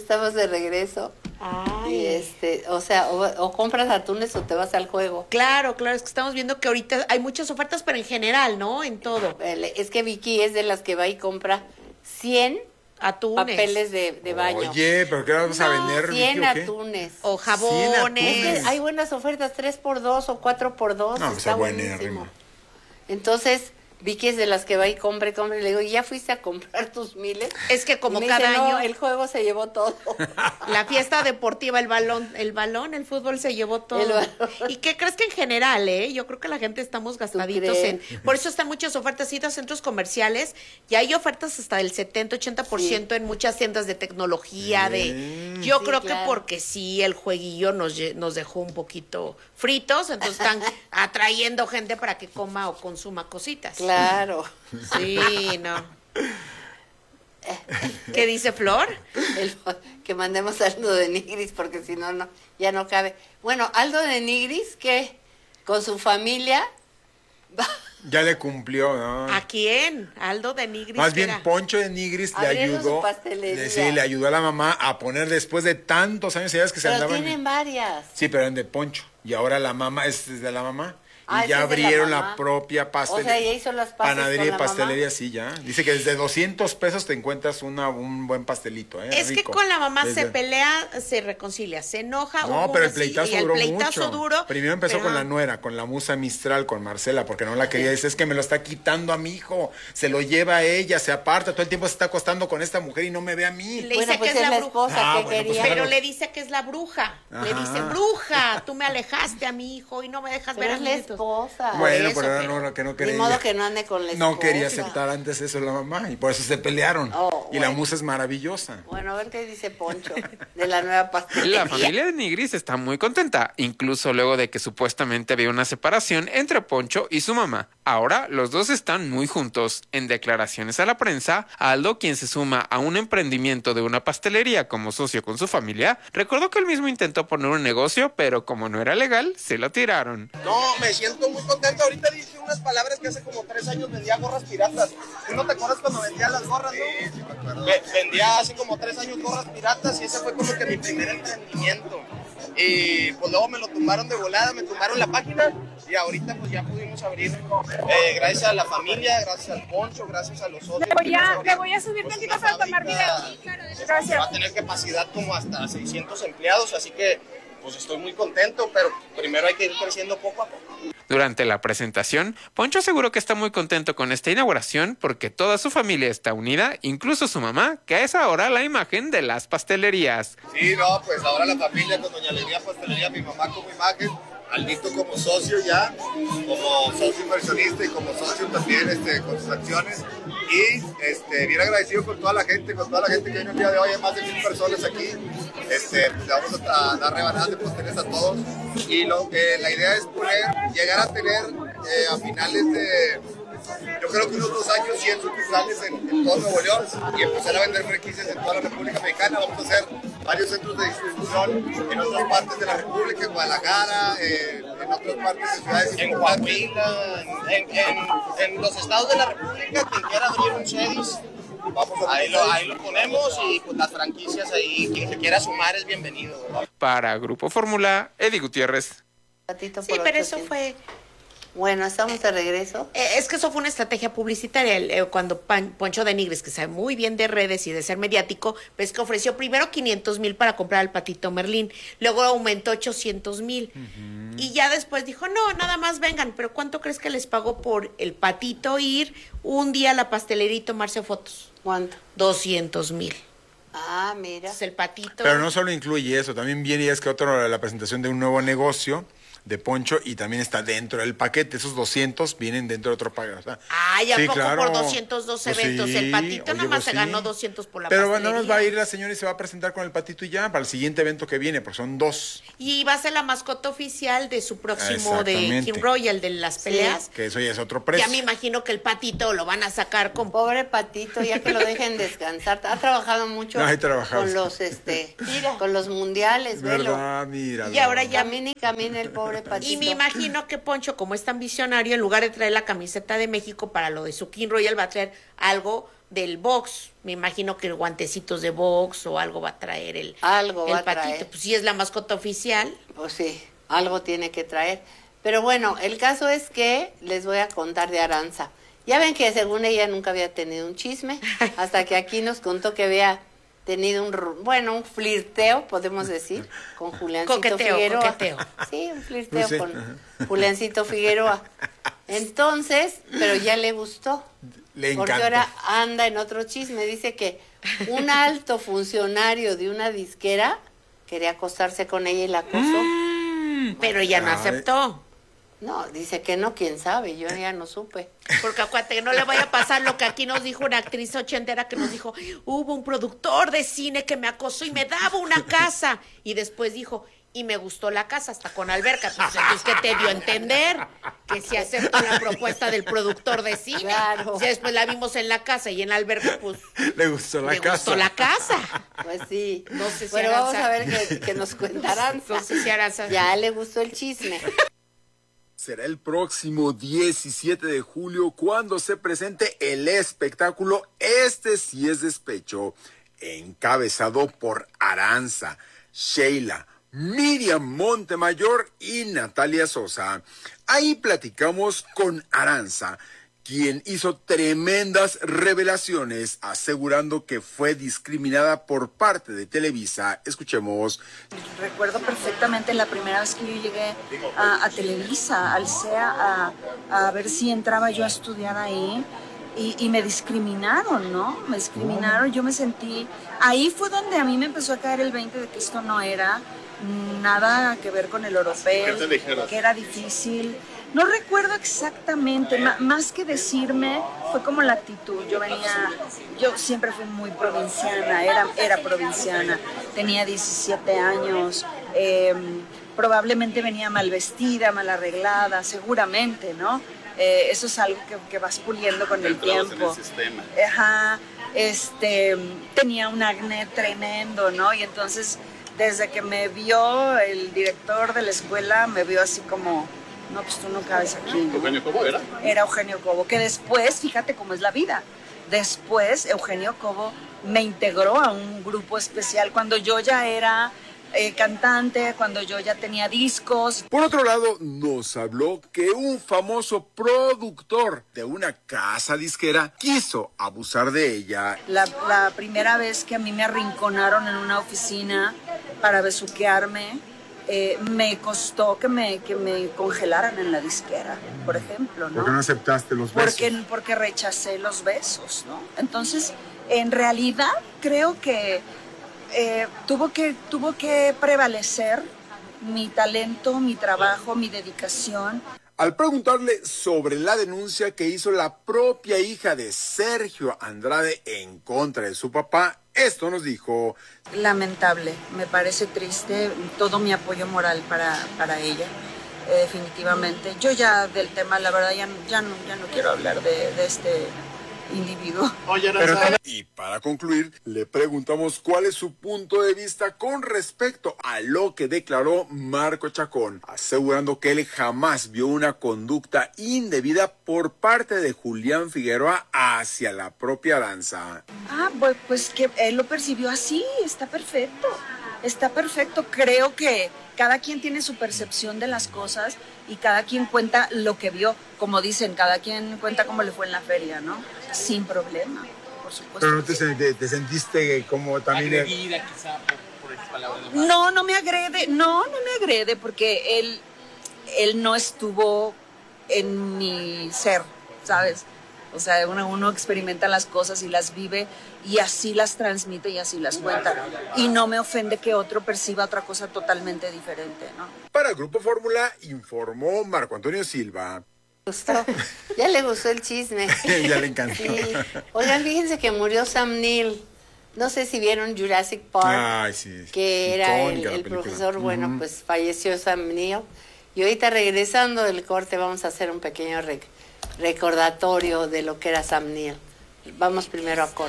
estamos de regreso. Ay. Y o compras atunes o te vas al juego. Claro, es que estamos viendo que ahorita hay muchas ofertas, pero en general, ¿no? En todo. Es que Vicky es de las que va y compra 100 Atunes. papeles de baño. Oye, ¿pero qué vas a vender, 100 Vicky, o qué? atunes. O 100 jabones. Es que hay buenas ofertas, 3x2 o 4x2. No, pues está es buenísimo. buenérrimo. Entonces, Vicky es de las que va y compra. Y le digo, ¿y ya fuiste a comprar tus miles? Es que como Y me cada dice, no, año el juego se llevó todo. la fiesta deportiva, el fútbol se llevó todo. El balón. ¿Y qué crees que en general, yo creo que la gente estamos gastaditos crees? por eso están muchas ofertas, ir a centros comerciales y hay ofertas hasta del 70-80% en muchas tiendas de tecnología, yo Sí, creo claro. que porque sí, el jueguillo nos dejó un poquito fritos, entonces están atrayendo gente para que coma o consuma cositas. Claro. Sí, no. ¿Qué dice Flor? Que mandemos a Aldo de Nigris, porque si no, ya no cabe. Bueno, Aldo de Nigris, que con su familia va Ya le cumplió, ¿no? ¿A quién? Aldo de Nigris. Más bien, era. Poncho de Nigris le Abriendo su ayudó. pastelería. Sí, le ayudó a la mamá a poner después de tantos años, ¿sabías que se Pero andaban? tienen varias. Sí, pero eran de Poncho. Y ahora la mamá es de la mamá. Ah, Y ya esa es de la abrieron mamá. la propia pastelería. O sea, ya hizo las paces panadería con y la pastelería, mamá. sí, ya. Dice que desde 200 pesos te encuentras un buen pastelito, ¿eh? Es rico. que con la mamá se Desde- pelea, se reconcilia, se enoja. No, hubo pero el una pleitazo y el duró pleitazo mucho. duro. Primero empezó pero- con la nuera, con la musa Mistral, con Marcela, porque no la quería. Dice, es que me lo está quitando a mi hijo, se lo lleva a ella, se aparta, todo el tiempo se está acostando con esta mujer y no me ve a mí. Le Bueno, dice pues que es la bruja. esposa Ah, que bueno, pues quería. claro. Pero le dice que es la bruja. Le Ajá. dice, bruja, tú me alejaste a mi hijo y no me dejas Pero ver a es mis la nietos. esposa. Bueno, eso, pero ahora pero- no, que no Ni quería. modo que no ande con la esposa. No quería aceptar antes eso la mamá y por eso se pelearon. Oh, y la bueno. musa es maravillosa. Bueno, a ver qué dice Poncho de la nueva pastelería. La familia de Nigris está muy contenta, incluso luego de que supuestamente había una separación entre Poncho y su mamá. Ahora los dos están muy juntos. En declaraciones a la prensa, Aldo, quien se suma a un emprendimiento de una pastelería como socio con su familia, recordó que él mismo intentó poner un negocio, pero como no era legal, se lo tiraron. No, me siento muy contento. Ahorita dije unas palabras que hace como 3 años vendía gorras piratas. ¿Tú no te acuerdas cuando vendía las gorras, no? Sí, me acuerdo. Vendía hace como 3 años gorras piratas y ese fue como que mi primer emprendimiento. Y pues luego me lo tumbaron de volada, me tumbaron la página y ahorita pues ya pudimos abrir. Gracias a la familia, gracias al Poncho, gracias a los socios. Le voy a subir Pues, tantito una para tomar fábrica, video. Sí, claro, Va gracias. a tener capacidad como hasta 600 empleados, así que pues estoy muy contento, pero primero hay que ir creciendo poco a poco. Durante la presentación, Poncho aseguró que está muy contento con esta inauguración porque toda su familia está unida, incluso su mamá, que es ahora la imagen de las pastelerías. Sí, no, pues ahora la familia con Doña Alegría Pastelería, mi mamá como imagen, Aldito como socio ya, como socio inversionista y como socio también con sus acciones. Y bien agradecido con toda la gente que viene el día de hoy, hay más de 1000 personas aquí. Le vamos a dar rebanadas de pasteles a todos. Y la idea es llegar a tener a finales de, yo creo que unos 2 años, 100 sucursales en todo Nuevo León y empezar a vender franquicias en toda la República Mexicana. Vamos a hacer varios centros de distribución en otras partes de la República, en Guadalajara, en otras partes de ciudades. En Coahuila, en los estados de la República, quien quiera abrir un Chedis, ahí lo ponemos y pues las franquicias ahí, quien se quiera sumar es bienvenido, ¿verdad? Para Grupo Fórmula, Eddie Gutiérrez. Ratito Sí, por pero eso 800. fue... Bueno, estamos de regreso. Es que eso fue una estrategia publicitaria. Cuando Poncho de Nigris, que sabe muy bien de redes y de ser mediático, pues que ofreció primero 500,000 para comprar al patito Merlín, luego aumentó 800,000. Y ya después dijo, no, nada más vengan, pero ¿cuánto crees que les pagó por el patito ir un día a la pastelería y tomarse fotos? ¿Cuánto? 200,000. Ah, mira. Entonces el patito... Pero no solo incluye eso, también viene la presentación de un nuevo negocio de Poncho y también está dentro del paquete. Esos 200 vienen dentro de otro paquete. O sea, Ay, ¿a sí, poco claro. por 202 Pues eventos? sí, El patito oye, nada más pues se sí. ganó 200 por la Pero pastelería. no nos va a ir la señora y se va a presentar con el patito y ya, para el siguiente evento que viene, porque son 2. Y va a ser la mascota oficial de su próximo de Exactamente. King Royal, de las peleas. Que eso ya es otro precio. Ya me imagino que el patito lo van a sacar con... Pobre patito, ya que lo dejen descansar. Ha trabajado mucho No, hay trabajado. con los con los mundiales, velo. ¿Verdad? Mira. Y ahora ya... Camina y camina el pobre patito. Y me imagino que Poncho, como es tan visionario, en lugar de traer la camiseta de México para lo de su King Royal, va a traer algo del box. Me imagino que guantecitos de box o algo va a traer el Algo va a patito. traer. Pues sí es la mascota oficial. Pues sí, algo tiene que traer. Pero bueno, el caso es que les voy a contar de Aranza. Ya ven que según ella nunca había tenido un chisme, hasta que aquí nos contó que había tenido un flirteo, podemos decir, con Juliancito Figueroa. Coqueteo. Sí, un flirteo Pues sí. con Juliancito Figueroa. Entonces, pero ya le gustó. Le Porque encantó. ahora anda en otro chisme. Dice que un alto funcionario de una disquera quería acostarse con ella y la acosó. Pero ella no Ay. aceptó. No, dice que no, quién sabe, yo ya no supe. Porque acuérdate que no le vaya a pasar lo que aquí nos dijo una actriz ochentera que nos dijo, hubo un productor de cine que me acosó y me daba una casa. Y después dijo, y me gustó la casa hasta con alberca. Pues entonces, ¿qué te dio a entender? Que si aceptó la propuesta del productor de cine. Claro. Si después la vimos en la casa y en la alberca, pues Le gustó la le casa. gustó la casa. Pues sí. No sé si Pero vamos Aranza- a ver que nos cuentarán. No sé si Aranza- Ya le gustó el chisme. Será el próximo 17 de julio cuando se presente el espectáculo Este sí es despecho, encabezado por Aranza, Sheila, Miriam Montemayor y Natalia Sosa. Ahí platicamos con Aranza, quien hizo tremendas revelaciones asegurando que fue discriminada por parte de Televisa. Escuchemos. Recuerdo perfectamente la primera vez que yo llegué a Televisa, al CEA, a ver si entraba yo a estudiar ahí. Y me discriminaron, ¿no? Me discriminaron, yo me sentí... Ahí fue donde a mí me empezó a caer el 20 de que esto no era nada que ver con el oropel, ¿Qué te dijeron? que era difícil. No recuerdo exactamente, más que decirme, fue como la actitud. Yo siempre fui muy provinciana, era provinciana, tenía 17 años, probablemente venía mal vestida, mal arreglada, seguramente, ¿no? Eso es algo que vas puliendo con el tiempo. Ajá, tenía un acné tremendo, ¿no? Y entonces, desde que me vio el director de la escuela, me vio así como... No, pues tú no cabes aquí. ¿Eugenio Cobo era? Era Eugenio Cobo, que después, fíjate cómo es la vida, después Eugenio Cobo me integró a un grupo especial cuando yo ya era cantante, cuando yo ya tenía discos. Por otro lado, nos habló que un famoso productor de una casa disquera quiso abusar de ella. La primera vez que a mí me arrinconaron en una oficina para besuquearme, me costó que me congelaran en la disquera, por ejemplo, ¿no? ¿Por qué no aceptaste los besos? Porque rechacé los besos, ¿no? Entonces, en realidad, creo que tuvo que prevalecer mi talento, mi trabajo, mi dedicación. Al preguntarle sobre la denuncia que hizo la propia hija de Sergio Andrade en contra de su papá, esto nos dijo. Lamentable, me parece triste, todo mi apoyo moral para ella, definitivamente. Yo ya del tema, la verdad, ya no quiero hablar de este individuo. Oye, Aranza. Y para concluir, le preguntamos cuál es su punto de vista con respecto a lo que declaró Marco Chacón, asegurando que él jamás vio una conducta indebida por parte de Julián Figueroa hacia la propia Aranza. Pues que él lo percibió así, está perfecto. Creo que cada quien tiene su percepción de las cosas y cada quien cuenta lo que vio. Como dicen, cada quien cuenta cómo le fue en la feria, ¿no? Sin problema, por supuesto. Pero no te sentiste como también... Agredida quizá por esas palabras de Marco. No me agrede porque él no estuvo en mi ser, ¿sabes? O sea, uno experimenta las cosas y las vive y así las transmite y así las cuenta. Y no me ofende que otro perciba otra cosa totalmente diferente, ¿no? Para Grupo Fórmula informó Marco Antonio Silva. Gustó. Ya le gustó el chisme. Ya le encantó. Sí. Oigan, fíjense que murió Sam Neill. No sé si vieron Jurassic Park, Ay, sí. que era Icónica la el película. profesor. Bueno, pues falleció Sam Neill. Y ahorita regresando del corte vamos a hacer un pequeño recordatorio de lo que era Sam Neill. Vamos primero a corte.